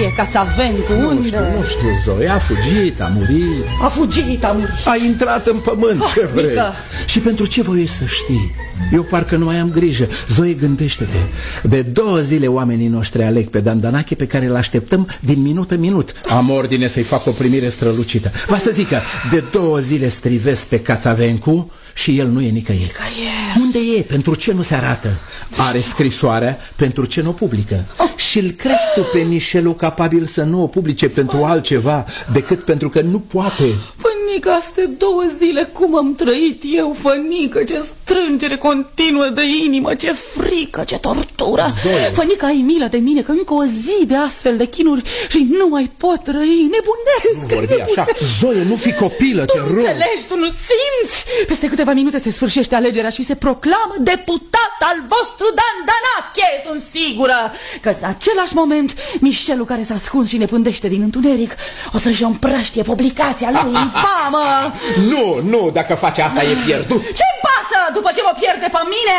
știe Cațavencu unde? Nu știu, Zoe, a fugit, a murit. A fugit, a murit. A intrat în pământ, ce vrei? Mică. Și pentru ce voi să știi? Eu parcă nu mai am grijă. Zoe, gândește-te. De 2 zile oamenii noștri aleg pe Dandanache, pe care îl așteptăm din minut în minut. Am ordine să-i fac o primire strălucită. Va să zică, de 2 zile strivesc pe Cațavencu și el nu e nicăieri. Unde e? Pentru ce nu se arată? Are scrisoarea, pentru ce nu o publică? Și îl crezi tu pe Mișelu capabil să nu o publice pentru altceva decât pentru că nu poate? Fănică, astea 2 zile cum am trăit eu, Fănică, ce strângere continuă de inimă, ce frică, ce tortură. Zoe. Fănică, ai milă de mine, că încă o zi de astfel de chinuri și nu mai pot trăi, nebunesc. Nu vorbi așa, Zoe, nu fi copilă, te rog. Tu înțelegi, tu nu simți? Peste câteva minute se sfârșește alegerea și se proclamă deputat al vostru Dandanache, sunt sigură că în același moment Mișelu, care s-a ascuns și ne pândește din întuneric, o să-și împrăștie publicația lui infamă. Nu, dacă face asta e pierdut. Ce-mi pasă după ce mă pierde pe mine?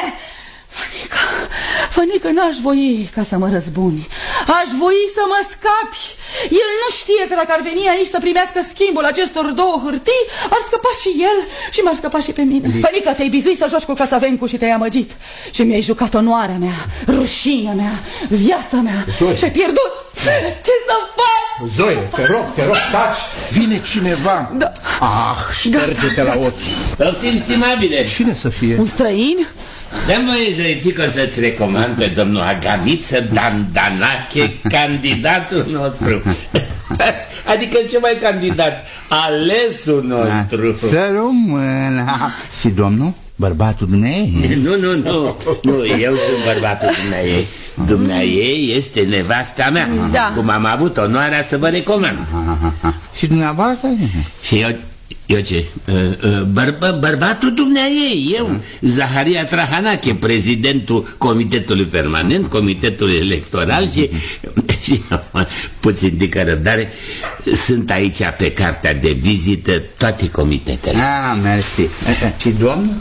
Fănică, n-aș voi ca să mă răzbuni. Aș voi să mă scapi. El nu știe că dacă ar veni aici să primească schimbul acestor 2 hârtii, ar scăpa și el și m-ar scăpa și pe mine. Fănică, te-ai bizuit să joci cu Cațavencu și te-ai amăgit. Și mi-ai jucat onoarea mea, rușinea mea, viața mea. Zoe. Ce-ai pierdut? Ce să fac? Zoe, te rog, taci. Vine cineva. Da. Șterge-te la ochi. Poftim, stimabile. Cine să fie? Un străin? Dăm voie, Joițică, să-ți recomand pe domnul Agamiță Dandanache, candidatul nostru. Adică ce mai candidat? Alesul nostru. Să rămână. Și domnul? Bărbatul dumneavoastră? Nu, eu sunt bărbatul dumneavoastră. Dumneavoastră este nevasta mea. Da. Cum am avut onoarea să vă recomand. Și dumneavoastră? Și eu ce? Bărbatul dumneavoastră, eu, Zaharia Trahanache, prezidentul Comitetului Permanent, Comitetului Electoral și puțin de răbdare, sunt aici pe cartea de vizită toate comitetele. Mersi. Și domnul?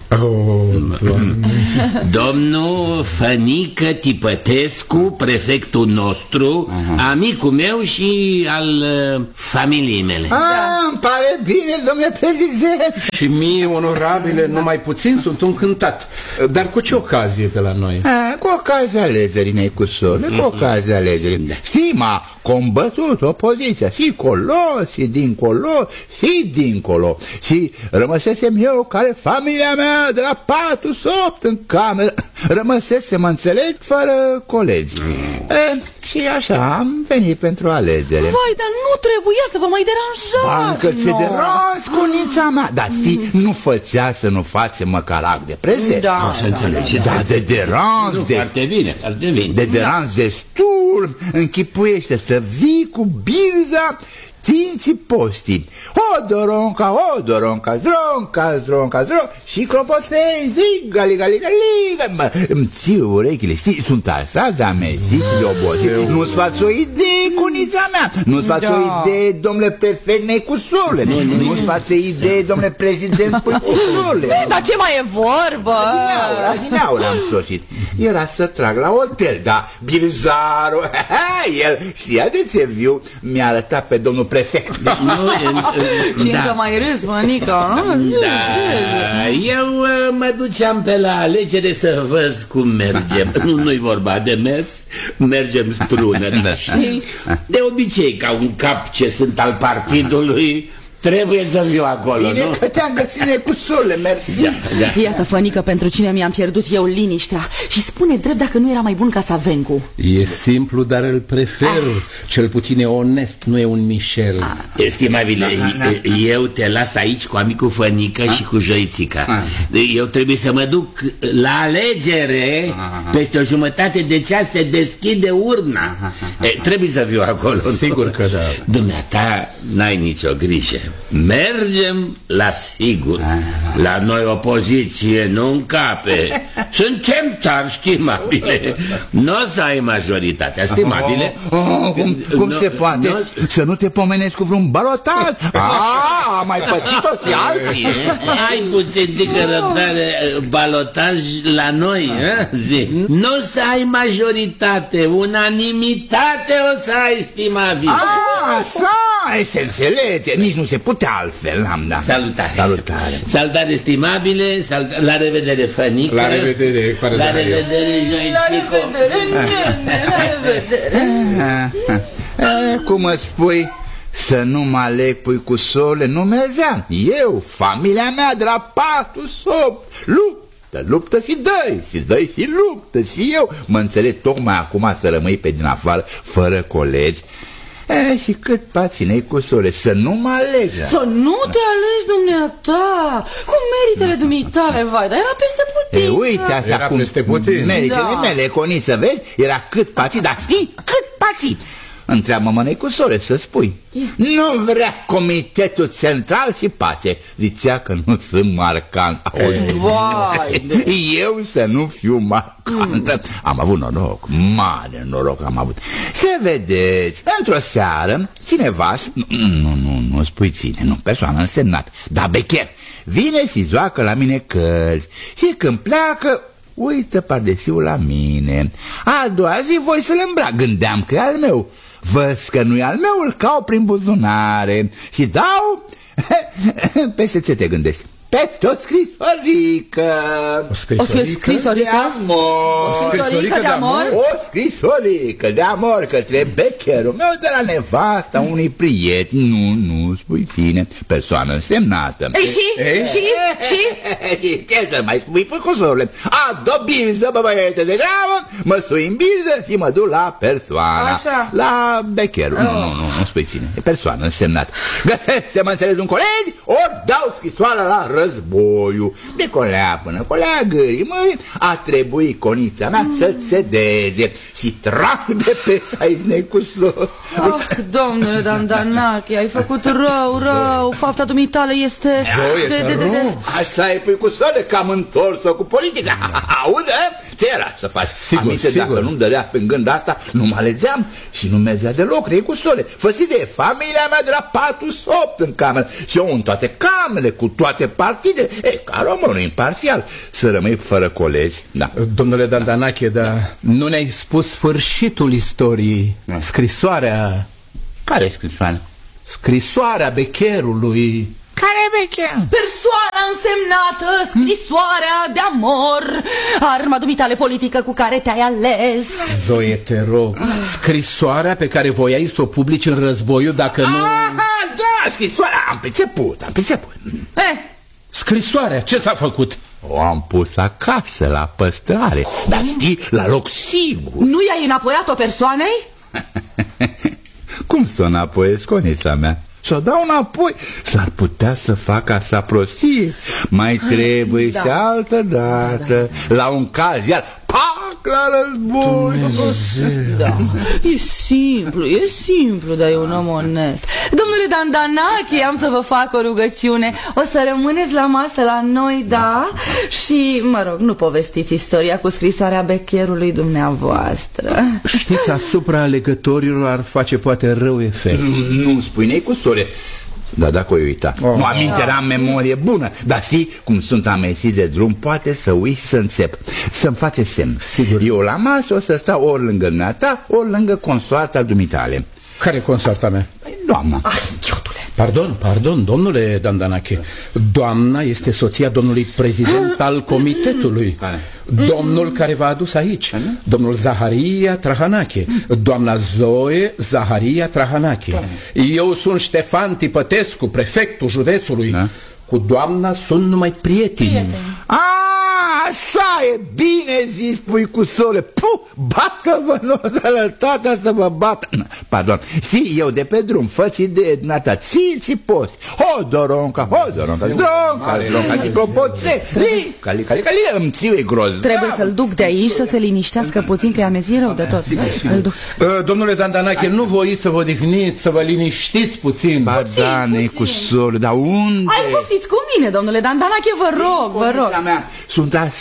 Domnul Fănică Tipătescu, prefectul nostru, amicul meu și al familiei mele. Îmi pare bine, domnule prezident. Și mie, onorabile, numai puțin sunt încântat. Dar cu ce ocazie pe la noi? Cu ocazia alegerii, Necusole, cu ocazia alegerii. Și m-a combătut opoziția, și colo, și dincolo, și dincolo. Și rămăsesem eu, care familia mea de la 48 în cameră, rămăsese, mă înțeleg, fără colegi. Și așa am venit pentru alegere. Vai, dar nu trebuia să vă mai deranjați. Încă ți deranj, cunița mea. Dar știi, nu făcea să nu facem măcar act de prezent. Da, să înțelegi. Da, de deranj. Foarte bine, foarte bine. De deranj destul. Închipuiește să vii cu birza Tinții poștii. Odoronca, dronca, și clopotei, zic, gali, îmi ții urechile, știi, sunt așa de amezit și de obosit. Nu-ți faci o idee, cunița mea, nu-ți faci o idee, domnule prefect Necusule, nu-ți faci o idee, domnule prezident Păicusule. Dar ce mai e vorbă? Adineaur am sosit. Era să trag la hotel, dar Birzarul, el știa de ce viu, mi-a arătat pe domnul prefect. Și încă mai râs, Mănică. Da, eu mă duceam pe la alegere să văd cum mergem. Nu-i vorba de mers, mergem strună. Știi? De obicei, ca un cap ce sunt al partidului, trebuie să fiu acolo, bine, nu? Că te-am găsit, Necusule, mersi. Da. Iată, Fănică, pentru cine mi-am pierdut eu liniștea. Și spune drept dacă nu era mai bun Cațavencu. E simplu, dar îl prefer. Cel puțin e onest, nu e un Mișel. Estimabile, eu te las aici cu amicul Fănică și cu Joițica. Eu trebuie să mă duc la alegere. Peste o jumătate de ceas se deschide urna. Trebuie să fiu acolo. Sigur că da. Dumneata, n-ai nicio grijă. Mergem la sigur. La noi opoziție nu încape. Suntem tari, stimabile. Nu o să ai majoritatea, stimabile. Cum se poate să nu te pomenesc cu vreun balotaj? Am mai pățit-o și alții. Ai puțin de răbdare, balotaj la noi, zi. Nu o să ai majoritate, unanimitate o să ai, stimabile. Așa, se înțelege, nici nu se putea altfel. Salutare. Salutare. Salutare, stimabile, la revedere, Fănică. La revedere, la revedere, Joițico. La revedere. Cum îți spui să nu mă aleg puicuțole, nu mergeam. Eu, familia mea de la 48, luptă și dă-i și luptă și eu. Mă înțeleg tocmai acum să rămâi pe din afară, fără colegi. Și cât paținei cu sole, să nu mă aleg. Să nu te alegi, dumneata. Cu meritele dumitale, vai, dar era peste putință. Uite așa era cum peste putință. meritele mele, Coniță, vezi? Era cât pații, dar știi? Cât pații. Întreabă-mă, Neicuțole, să spui. Nu vrea Comitetul Central și pace. Zicea că nu sunt marcant. Eu să nu fiu marcant. Am avut noroc, mare noroc am avut. Să vedeți, într-o seară, cineva, nu spui ține, nu, persoană însemnată, dar becher, vine și joacă la mine cărți. Și când pleacă, uită pardesiul la mine. A doua zi voi să-l îmbrac. Gândeam că e al meu. Văd că nu e al meu, îl caut prin buzunare și dau peste ce te gândești? Peste o scrisorică. O scrisorică de amor. O scrisorică de amor către becherul meu de la nevasta unui prieten. Nu spui fine, persoană însemnată. Și ce să mai spui, păcusorule? Ado birză, bă băiete, de grabă, mă sui în birză și mă duc la persoana. Așa. La becherul. Nu spui fine, e persoană însemnată. Găsește, mă înțeles, un coleg, ori dau scrisoarea la războiul. De colea până colea gârii, măi, a trebuit Conița mea să cedeze și trag de pe aici Neicuțole. Domnule Dandanache, ai făcut rău. Fapta dumitale este... Așa e, puicuțole, că am întors-o cu politica. Aude? Ce era să faci? Aminte, dacă nu-mi dădea pe gând asta, nu mă alegeam și nu mergea deloc, Neicuțole. Fă-ți idee, familia mea de la 48 în cameră și eu în toate camerele, cu toate partidele, ca românul imparțial, să rămâi fără colegi. Da. Domnule Dandanache, dar nu ne-ai spus sfârșitul istoriei. Scrisoarea... Care scrisoare? Scrisoarea becherului. Care becher? Persoana însemnată, scrisoarea de amor, arma dumitale politică cu care te-ai ales. Zoe, te rog, scrisoarea pe care voiai să o publici în războiul dacă nu... Da, scrisoarea, am priceput. Scrisoarea, ce s-a făcut? O am pus acasă la păstrare. Dar știi, la loc sigur. Nu i-ai înapoiat-o persoanei? Cum să o înapoiesc, Conița mea? Să o dau înapoi, s-ar putea să fac asta prostie. Mai trebuie și altă dată. La un caz, iar pac, la război. E simplu, dar e un om onest. Domnule Dandanache, am să vă fac o rugăciune. O să rămâneți la masă la noi, da? Și, mă rog, nu povestiți istoria cu scrisoarea becherului dumneavoastră. Știți, asupra alegătorilor ar face poate rău efect. Nu spui, Neicuțole. Da, dacă o uita. Nu, amintirea în memorie bună. Dar știi, cum sunt amețit de drum, poate să uiți și să înțep. Să-mi face semn. Sigur. Eu la masă o să stau ori lângă dumneata, ori lângă consoarta dumitale. Care consoarta mea? Doamna. Pardon, domnule Dandanache. Doamna este soția domnului prezident al comitetului. Domnul care v-a adus aici, domnul Zaharia Trahanache. Doamna Zoe Zaharia Trahanache. Eu sunt Ștefan Tipătescu, prefectul județului. Cu doamna sunt numai prieteni. Așa e, bine zis, puicuțole. Bată-vă, nu să toată să vă bată. Pardon, știi, eu de pe drum, fă-ți idee dumneata, ții poți. Hodoronca, și propoțe. Cali, îmi țiu, e grozav. Trebuie să-l duc de aici să se liniștească puțin, că i-am mețit rău de tot. Domnule Dandanache, nu voiți să vă odihniți, să vă liniștiți puțin? Ba da, Neicuțole, dar unde? Hai, poftiți cu mine, domnule Dandanache, vă rog. Sunt așa de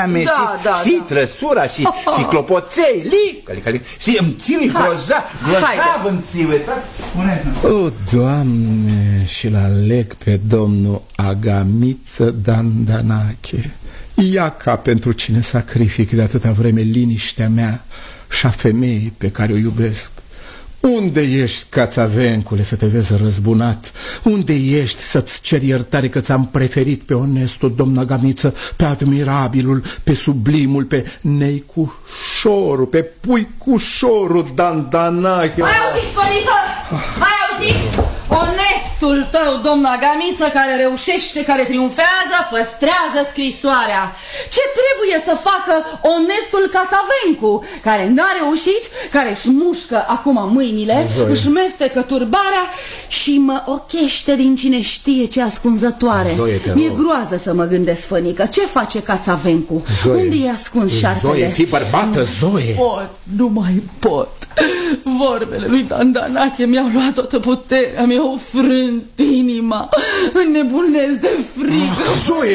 amețit, știi, trăsura și clopoței, și îmi țiui grozav îmi țiui. O, Doamne, și la leg pe domnul Agamiță Dandanache. Ia ca pentru cine sacrific de atâta vreme liniștea mea și a femeii pe care o iubesc. Unde ești, Cațavencule, să te vezi răzbunat? Unde ești să-ți ceri iertare că ți-am preferit pe onestul domn Agamiță, pe admirabilul, pe sublimul, pe neicușorul, pe puicușorul Dandanache? Ai auzit, părică? Ai auzit? Onestul tău, domn Agamiță, care reușește, care triumfează, păstrează scrisoarea. Ce trebuie să facă onestul Cațavencu, care n-a reușit, care își mușcă acum mâinile, își mestecă turbarea și mă ochește din cine știe ce ascunzătoare. Mi-e groază să mă gândesc, fănică. Ce face Cațavencu? Unde e ascuns șarpele? Zoe, fii bărbată, Zoe! Nu mai pot. Vorbele lui Dandanache mi-au luat toată puterea, mi-au frânt inima, înnebunesc de frică. Zoe!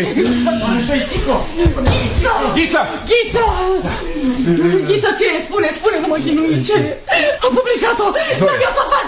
Ghiță! Ghiță! Ghiță, ce e? Spune, nu mă chinui, ce e? Am publicat-o! Dar mi-o să fac,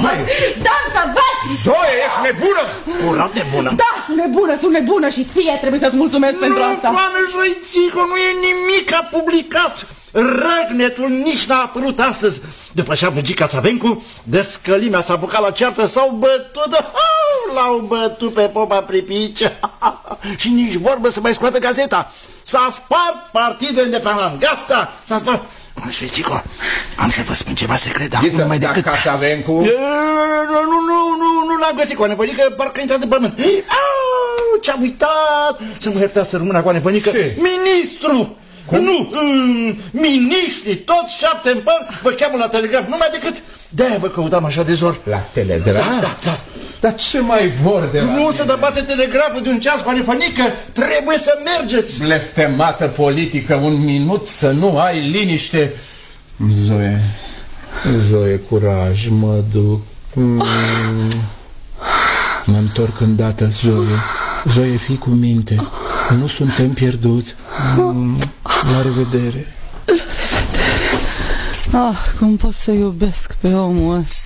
Zoe, ești nebună! Curat nebună! Da, sunt nebună și ție trebuie să-ți mulțumesc pentru asta. Nu, doamne Joițico, nu e nimic publicat. Răgnetul nici n-a apărut astăzi. După ce a fugit Cațavencu, descălimea s-a apucat la ceartă, s-au bătut, l-au bătut pe popa Pripice. Și nici vorbă să mai scoată gazeta. S-a spart partidul independent, gata, s-a spart. Șveițico, am să vă spun ceva secret, acum mai decât Cațavencu. Nu l-am găsit, Coanefănică, parcă a intrat în pământ. Ce-am uitat, să mă iertați să rămână, Coanefănică. Ministru! Nu, miniștrii, toți 7 în păr, vă cheamă la telegraf, numai decât de-aia vă căutam așa de zor. La telegraf? Da. Dar ce mai vor de la Nu se dă bate telegraful de un ceas, Coanefănică, trebuie să mergeți. Blestemată politică, un minut să nu ai liniște. Zoe, curaj, mă duc. Mă întorc îndată, Zoe, fii cu minte. Nu suntem pierduți. La revedere. Cum pot să iubesc pe omul ăsta?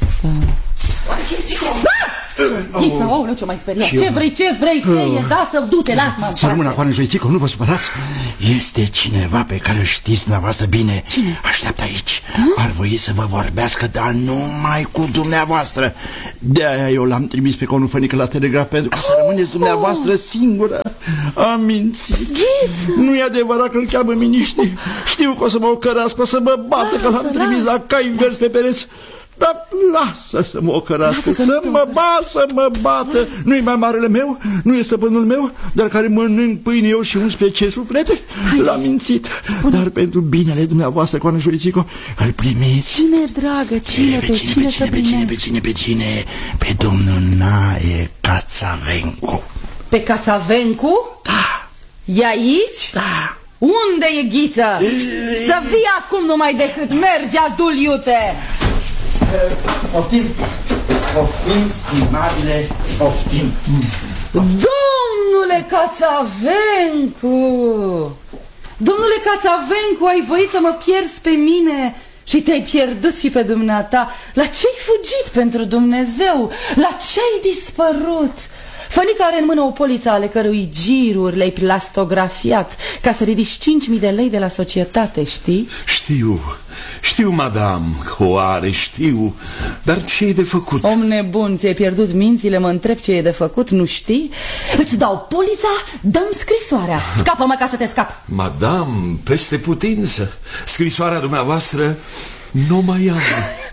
Ghiță, aoleu, ce mai speriat. Ce vrei, ce e? Da, să du-te, lasă-mă. Să rămână, Coane Joițico, nu vă supărați. Este cineva pe care îl știți dumneavoastră bine. Cine? Așteaptă aici. Ar voi să vă vorbească, dar numai cu dumneavoastră. De-aia eu l-am trimis pe Conufănică la telegraf, pentru ca să rămâneți dumneavoastră singură. Am mințit. Nu e adevărat că îl cheamă miniștri. Știu că o să mă ocărească, o să mă bată, că l-am trimis la cai verzi pe pereți. Dar lasă să mă ocărască, să mă bată. Nu-i mai marele meu, nu e stăpânul meu, dar care mănânc pâine eu și 11 suflete. L-am mințit. Dar pentru binele dumneavoastră, Coane Joițico, îl primiți. Cine, dragă, cine să primesc? Pe cine? Pe domnul Nae Cațavencu. Pe Cațavencu? Da. E aici? Da. Unde e Ghiță? Să vii acum numai decât mergi, adul iute. Oftim, stimabile, oftim. Domnule Cațavencu! Domnule Cațavencu, ai voit să mă pierzi pe mine și te-ai pierdut și pe dumneata. La ce-ai fugit pentru Dumnezeu? La ce-ai dispărut? Fănică are în mână o poliță ale cărui giruri le-ai plastografiat ca să ridici 5.000 de lei de la societate, știi? Știu, madame, că o are, știu. Dar ce e de făcut? Om nebun, ți-ai pierdut mințile, mă întreb ce e de făcut, nu știi? Îți dau polița, dăm scrisoarea. Scapă-mă ca să te scap. Madame, peste putință. Scrisoarea dumneavoastră nu mai am.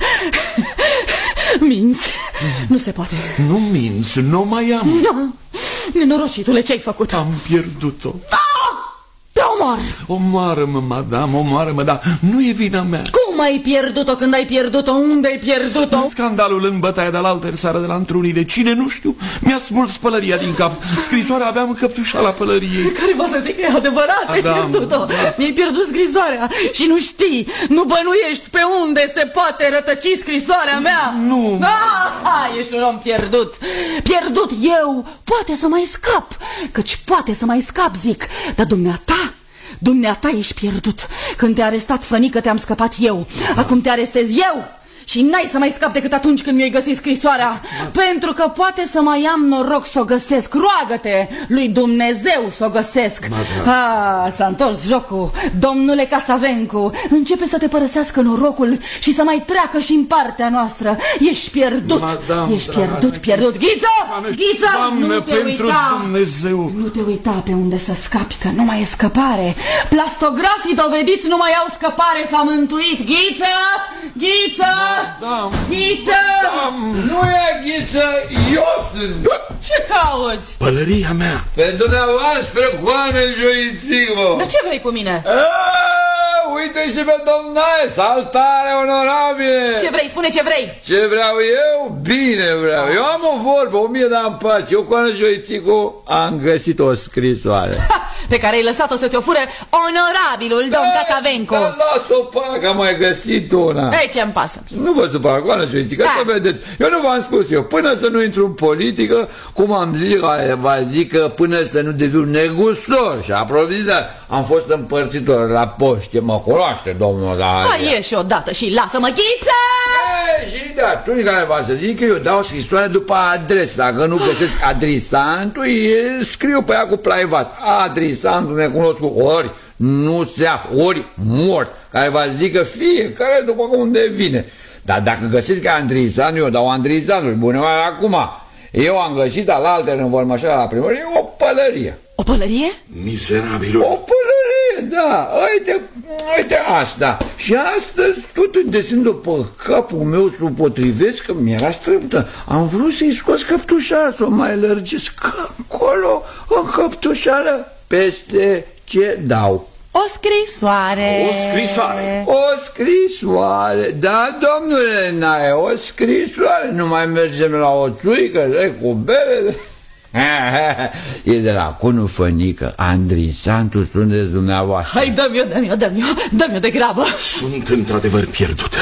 Minți, nu se poate. Nu minți, nu mai am. Nenorocitule, ce-ai făcut? Am pierdut-o. Te omor! Omoară-mă, madame, omoară-mă, dar nu e vina mea. Cum ai pierdut-o când ai pierdut-o? Unde ai pierdut-o? Scandalul în bătaia de la altă seară de la întrunire. Cine nu știu, mi-a smuls pălăria din cap. Scrisoarea aveam căptușala pălăriei. Care vă să zic că e adevărat, ai pierdut-o. Da. Mi-ai pierdut scrisoarea și nu știi, nu bănuiești pe unde se poate rătăci scrisoarea mea. Nu. Ești un om pierdut. Pierdut eu, poate să mai scap. Căci poate să mai scap, zic. Dar dumneata Dumneata ești pierdut. Când te-a arestat Fănică, te-am scăpat eu. Acum te arestez eu. Și n-ai să mai scap decât atunci când mi-ai găsit scrisoarea. Pentru că poate să mai am noroc să o găsesc. Roagă-te lui Dumnezeu să o găsesc. S-a întors jocul. Domnule Cațavencu, începe să te părăsească norocul și să mai treacă și în partea noastră. Ești pierdut. Ești pierdut. Ghiță, Doamnă, pentru Dumnezeu. Nu te uita pe unde să scapi, că nu mai e scăpare. Plastografii dovediți nu mai au scăpare, s-a mântuit. Ghiță! Ghiță! Nu e Ghiță, eu sunt. Ce cauți? Pălăria mea. Pe dumneavoastră, Coană Joițică. Dar ce vrei cu mine? Uite și pe domnaie, saltare onorabile. Ce vrei? Spune ce vrei. Ce vreau eu? Bine vreau. Eu am o vorbă, 1000 de ani pace. Eu, Coană Joițică, am găsit o scrisoare. Pe care ai lăsat-o să ți-o fure onorabilul domn Cațavencu. Las-o pac, am mai găsit una. Ei, ce-mi pasă? Nu vă supăra, Coană Joițică, să vedeți. Eu nu v-am spus eu, până să nu intru în politică, cum am zis, v-a zis că până să nu deviu negustor și aprovizionat, am fost împărțitor la poște, mă cunoaște domnul la... Ieși odată și lasă-mă, Ghiță! Și de atunci care va să zic că eu dau scrisoare după adresă. Dacă nu găsesc adresantul, scriu pe ea cu plaivas. Adresantul necunoscut, ori nu se află, ori mort. Care va zic că fiecare după unde vine. Dar dacă găsesc că adresantul, eu dau adresantul. Bună oară, acum. Eu am găsit alaltă în Vormășara la primărie o pălărie. O pălărie? Mizerabilul. O pălărie, da. Uite asta. Și astăzi, tot îndesând-o pe capul meu să o potrivesc, că mi-era strâmtă. Am vrut să-i scos căptușara, să o mai lărgesc. Că acolo, în căptușară, peste ce dau? O scrisoare. O scrisoare. O scrisoare. Da, domnule Nae, o scrisoare. Nu mai mergem la o țuică, cu bere... E de la Cunu Fănică. Andrei Santu, sunteți dumneavoastră. Hai, dă-mi-o de grabă. Sunt într-adevăr pierdut.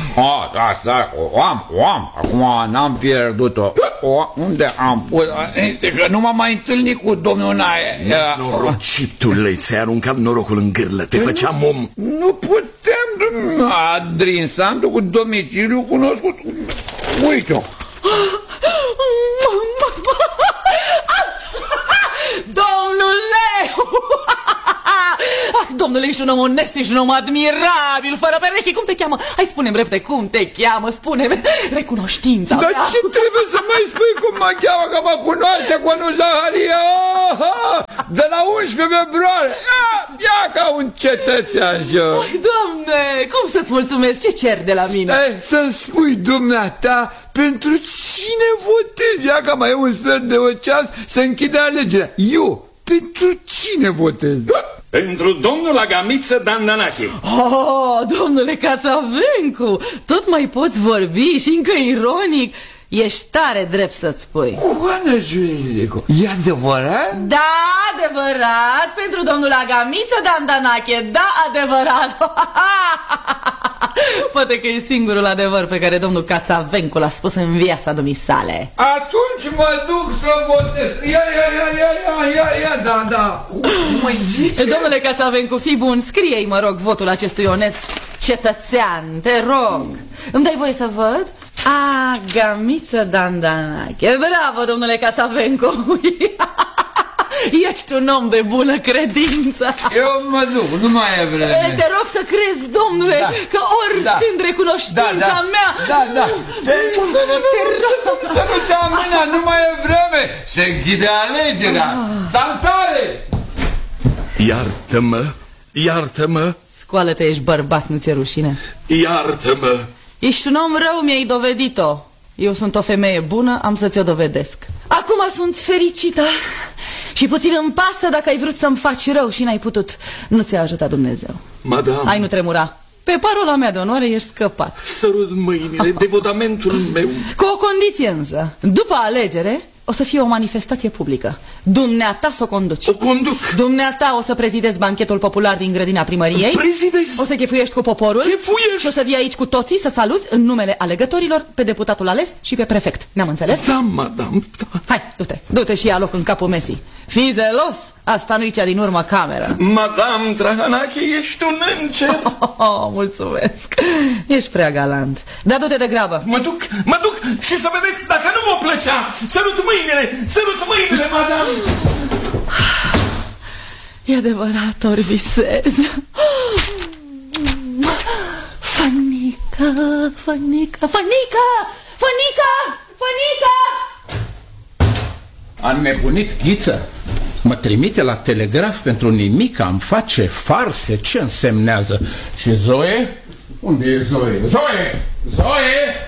Da, o am. Acum n-am pierdut-o. Unde am pus? Că nu m-am mai întâlnit cu domnul Nae. Norocitule, ți-ai aruncat norocul în gârlă. Te făceam om. Nu putem. Andrei Santu cu domiciliu cunoscut. Uite-o. Domnule! Domnule, ești un om onest, ești un om admirabil, fără perechi. Cum te cheamă? Hai, spune-mi repede, cum te cheamă? Spune-mi recunoștința mea. Dar ce trebuie să mai spui cum mă cheamă, că mă cunoaște cu anul Zaharia? De la 11 februarie. Ia ca un cetățean și eu. Doamne, cum să-ți mulțumesc? Ce cer de la mine? Să-mi spui, dumneata, pentru cine votezi? Ia că mai e un sfert de o ceas să închide alegerea. Eu, pentru cine votezi? Pentru domnul Agamiță Dandanache. Domnule Cațavencu, tot mai poți vorbi și încă ironic. Ești tare drept să-ți spui. Coană Joițică, e adevărat? Da, adevărat. Pentru domnul Agamiță Dandanache, da, adevărat. Poate că e singurul adevăr pe care domnul Cațavencu l-a spus în viața dumisale. Atunci mă duc să votez. Ia, da. Cum mai zice? Domnule Cațavencu, fii bun, scrie-i, mă rog, votul acestui onest cetățean, te rog. Îmi dai voie să văd? Agamiță Dandanache. Bravo, domnule Cațavencu. Ești un om de bună credință. Eu mă duc, nu mai e vreme. Te rog să crezi, domnule, că oricând recunoștința mea... Da. Să nu te amâna, nu mai e vreme. Se închide alegerea. Saltare! Iartă-mă. Scoală-te, ești bărbat, nu ți-e rușine? Iartă-mă. Ești un om rău, mi-ai dovedit-o. Eu sunt o femeie bună, am să ți-o dovedesc. Acum sunt fericită și puțin îmi pasă dacă ai vrut să-mi faci rău și n-ai putut. Nu ți-a ajutat Dumnezeu. Madame. Hai, nu tremura. Pe parola mea de onoare ești scăpat. Sărut mâinile, devotamentul meu. Cu o condiție însă. După alegere o să fie o manifestație publică. Dumneata să o conduci. O conduc. Dumneata o să prezidezi banchetul popular din grădina primăriei. Prezidezi. O să chefuiești cu poporul. Chefuiești. Și o să vii aici cu toții să saluți în numele alegătorilor pe deputatul ales și pe prefect. Ne-am înțeles? Da, madame. Hai, du-te și ia loc în capul mesii. Fii zelos, asta nu-i cea din urmă cameră. Madame Drahanache, ești un înger. Mulțumesc, ești prea galant. Dar du-te de grabă. Mă duc și să vedeți dacă nu mă plăcea. Sărut mâinile, madame. E adevărat, ori visez. Fănică! A nebunit Ghiță? Mă trimite la telegraf pentru nimic, am face farse, ce însemnează? Și Zoe? Unde e Zoe? Zoe!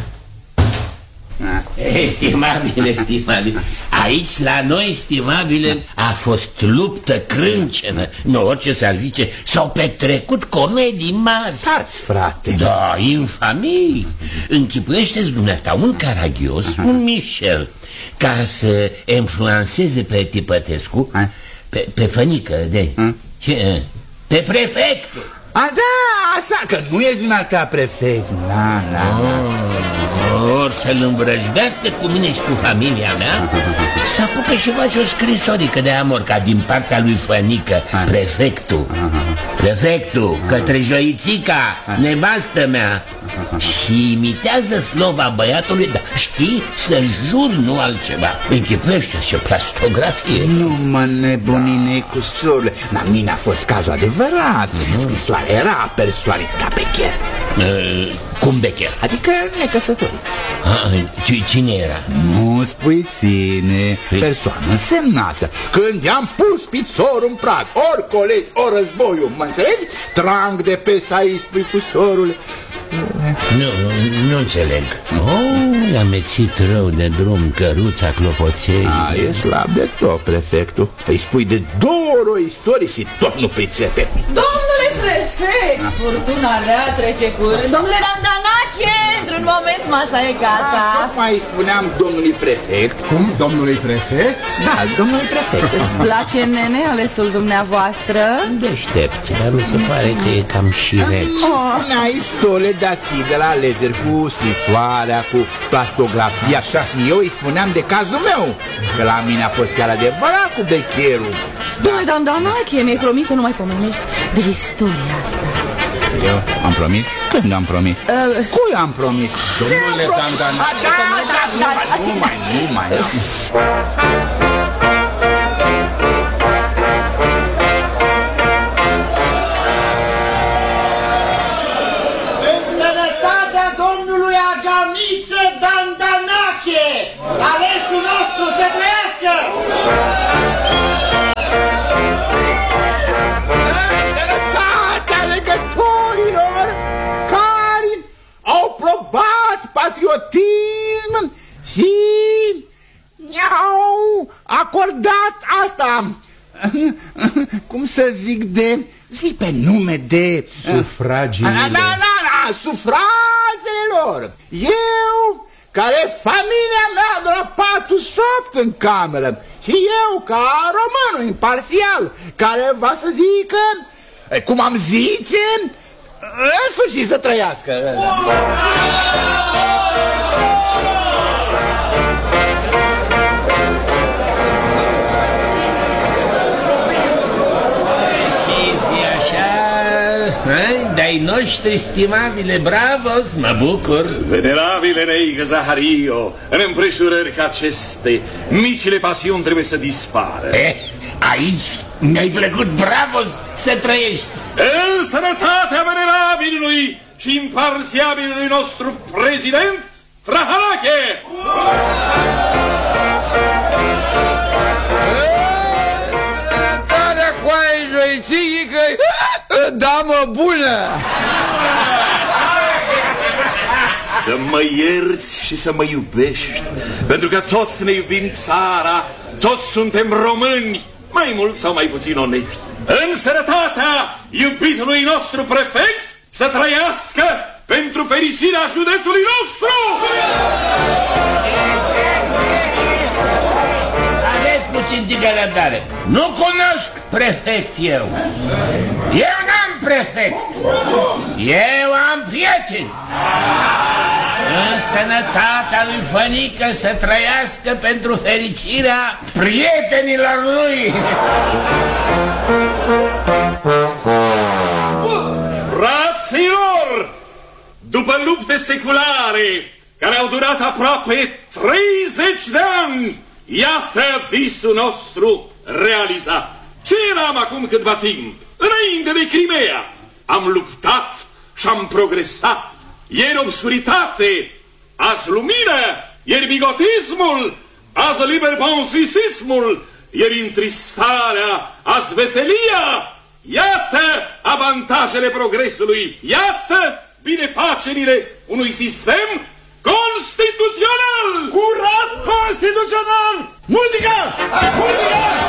Estimabile, aici la noi, estimabile, a fost luptă crâncenă. Nu, orice s-ar zice, s-au petrecut comedii mari. Stați, frate. Da, infamii. Închipuiește-ți dumneata un caragios, un Michel, ca să influențeze pe Tipătescu, pe Fănică, pe prefectul. A, da, asta, că nu e dumneata prefect. Ori să-l îmbrăjbească cu mine și cu familia mea, să apucă și face o scrisorică de amor, ca din partea lui Fănică, prefectul, către Joițica, nevastă mea, și imitează slova băiatului, dar știi, să jur, nu altceva. Închipuiește ce plastografie. Nu mă nebunine cu sorule. La mine a fost cazul adevărat. Scrisoarea era persoanică ca Becher. Cum Becher? Adică necăsătorit. Cine era? Nu spui ține. Persoană însemnată. Când i-am pus piciorul în prag, ori colegi, ori războiul, mă înțelegi? Trang de pe să-i spui cu sorule. Nu înțeleg. I-a mețit rău de drum căruța clopoței. E slab de tot, prefectul. Îi spui de două ori o istorie și tot nu pricepe. Domnule prefect, furtuna rea trece curând. Domnule Dandanache, într-un moment masa e gata. Tocmai spuneam domnului prefect. Cum? Domnului prefect? Da, domnului prefect. Îți place, nene, alesul dumneavoastră? Deștept, dar mi se pare că e cam șiret. Spunea istole dații de la alegeri cu scrisoarea, cu plastografia. Și eu îi spuneam de cazul meu, că la mine a fost chiar adevărat cu Becherul. Domnule Dandanache, mi-ai promis să nu mai pomenești de istoria asta. Eu am promis? Când am promis? Cui am promis? Domnule Dandanache. Nu mai. În sănătatea domnului Agamiță Dandanache, alesul nostru să trăiască! Sănătatea legătorilor care au probat patriotism și mi-au acordat asta, cum să zic, de zi pe nume de sufragiile. Sufragiile lor. Eu, care familia mea de la 48 în cameră, și eu, ca românul imparțial, care va să zică, cum am zice, în sfârșit să trăiască. De-ai noștri, stimabile, bravos, mă bucur. Venerabile Neigă Zahario, în împrejurări ca aceste, micile pasiuni trebuie să dispară. Aici mi-ai plăcut, bravos, să trăiești. În sănătatea venerabilului și imparțiabilului nostru prezident, Drahanache! Sănătatea cu aia Joițică, damă bună! Să mă ierți și să mă iubești, pentru că toți ne iubim țara, toți suntem români, mai mult sau mai puțin onești. În sănătatea iubitului nostru prefect, să trăiască pentru fericirea județului nostru! Aveți puțin de răbdare. Nu cunosc prefect eu. Eu n-am prefect. Eu am prieteni. În sănătatea lui Fănică să trăiască pentru fericirea prietenilor lui. Fraților, după lupte seculare care au durat aproape 30 de ani, iată visul nostru realizat. Ce eram acum câtva timp? Înainte de Crimea am luptat și am progresat. Ieri obscuritate, azi lumină, ieri bigotismul, azi liberbonsisismul, ieri întristarea, azi veselia. Iată avantajele progresului, iată binefacerile unui sistem constituțional! Curat constituțional! Muzică! Muzică!